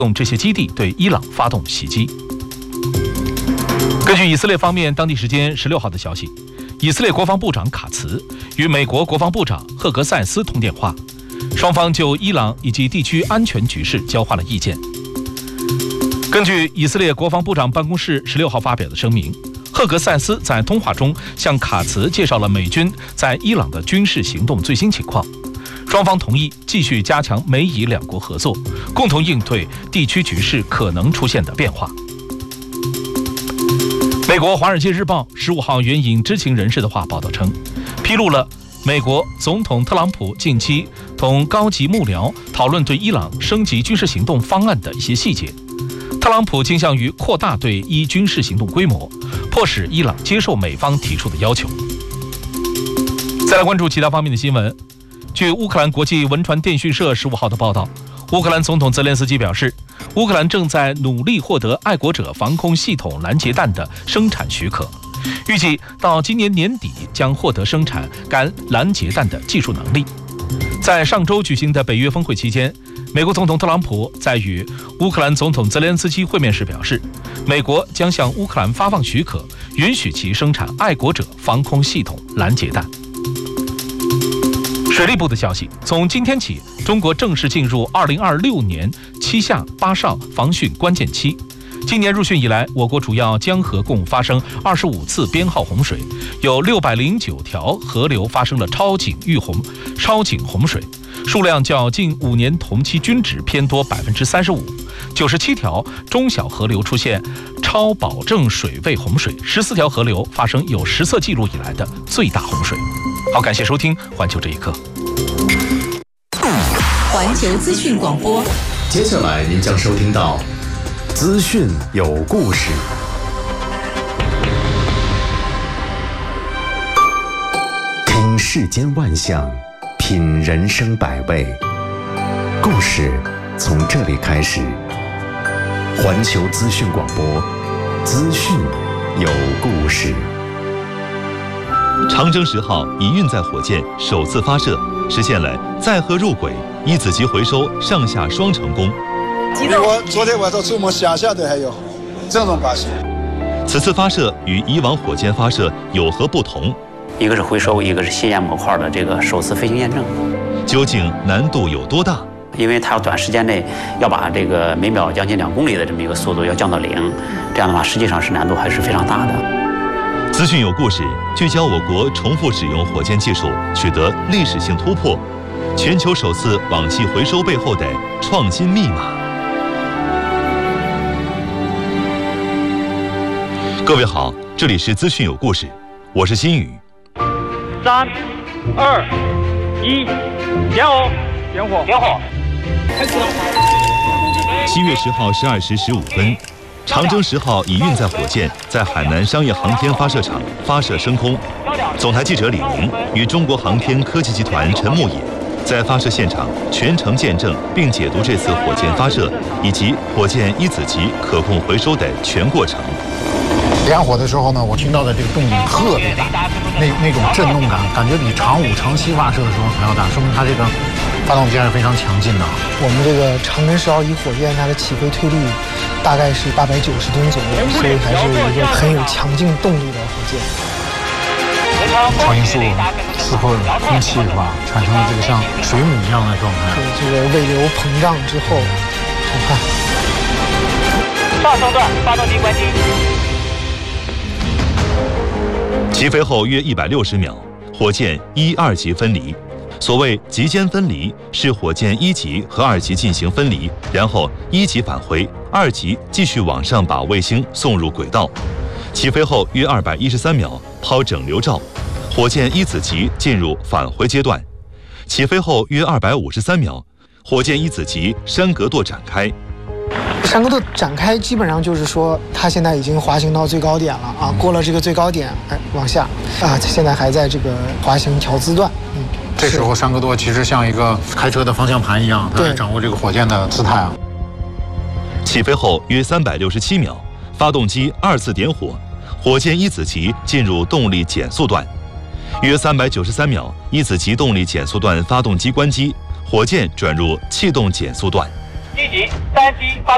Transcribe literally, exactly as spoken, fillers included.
用这些基地对伊朗发动袭击。根据以色列方面当地时间十六号的消息，以色列国防部长卡茨与美国国防部长赫格塞斯通电话，双方就伊朗以及地区安全局势交换了意见。根据以色列国防部长办公室十六号发表的声明，赫格塞斯在通话中向卡茨介绍了美军在伊朗的军事行动最新情况，双方同意继续加强美以两国合作，共同应对地区局势可能出现的变化。美国《华尔街日报》十五号援引知情人士的话报道称，披露了美国总统特朗普近期同高级幕僚讨论对伊朗升级军事行动方案的一些细节。特朗普倾向于扩大对伊军事行动规模，迫使伊朗接受美方提出的要求。再来关注其他方面的新闻。据乌克兰国际文传电讯社十五号的报道，乌克兰总统泽连斯基表示，乌克兰正在努力获得爱国者防空系统拦截弹的生产许可，预计到今年年底将获得生产该拦截弹的技术能力。在上周举行的北约峰会期间，美国总统特朗普在与乌克兰总统泽连斯基会面时表示，美国将向乌克兰发放许可，允许其生产爱国者防空系统拦截弹。水利部的消息，从今天起，中国正式进入二零二六年七下八上防汛关键期。今年入汛以来，我国主要江河共发生二十五次编号洪水，有六百零九条河流发生了超警预洪、超警洪水，数量较近五年同期均值偏多百分之三十五。九十七条中小河流出现超保证水位洪水，十四条河流发生有实测记录以来的最大洪水。好，感谢收听环球这一刻。 环球资讯广播， 接下来您将收听到资讯有故事。听世间万象，品人生百味，故事从这里开始。环球资讯广播，资讯有故事。 长征十号以运载火箭首次发射，实现了载荷入轨、一子级回收上下双成功。 比我昨天晚上做梦想象的还要这种发射。 此次发射与以往火箭发射有何不同？ 一个是回收，一个是新验模块的这个首次飞行验证。 究竟难度有多大？ 因为它要短时间内要把这个每秒将近两公里的这么一个速度要降到零，这样的话实际上是难度还是非常大的。 资讯有故事，聚焦我国重复使用火箭技术取得历史性突破，全球首次网系回收背后的创新密码。各位好，这里是资讯有故事，我是新宇。 三、二、一，点火！点火！点火！开始了。 七月十号十二时十五分，长征十号以运载火箭在海南商业航天发射场发射升空。总台记者李宁与中国航天科技集团陈牧野在发射现场全程见证并解读这次火箭发射以及火箭一子级可控回收的全过程。 点火的时候呢，我听到的这个动静特别大，那那种震动感，感觉比长五、长七发射的时候还要大，说明它这个发动机还是非常强劲的。 我们这个长征十号一火箭，它的起飞推力大概是八百九十吨左右，所以还是一个很有强劲动力的火箭。 超音速刺破空气是吧，产生了这个像水母一样的状态。 对，这个尾流膨胀之后，你看， 上升段发动机关机。 起飞后约一百六十秒，火箭一、二级分离。所谓级间分离，是火箭一级和二级进行分离，然后一级返回，二级继续往上把卫星送入轨道。起飞后约二百一十三秒抛整流罩，火箭一子级进入返回阶段。起飞后约二百五十三秒，火箭一子级山格舵展开。 山格舵展开基本上就是说，它现在已经滑行到最高点了啊，过了这个最高点，哎，往下啊，现在还在这个滑行调姿段。嗯， 这时候山格舵其实像一个开车的方向盘一样，它来掌握这个火箭的姿态啊。 起飞后约三百六十七秒，发动机二次点火，火箭一子级进入动力减速段。约三百九十三秒，一子级动力减速段发动机关机，火箭转入气动减速段。 一级、三级发动。